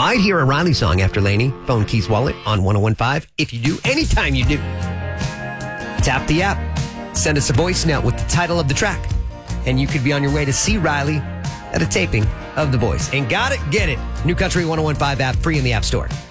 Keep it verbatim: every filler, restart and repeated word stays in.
might hear a Riley song after Laney. Phone Keys Wallet on one oh one five. If you do, anytime you do, tap the app. Send us a voice note with the title of the track. And you could be on your way to see Riley at a taping of The Voice. And got it? Get it. New Country one oh one five app, free in the App Store.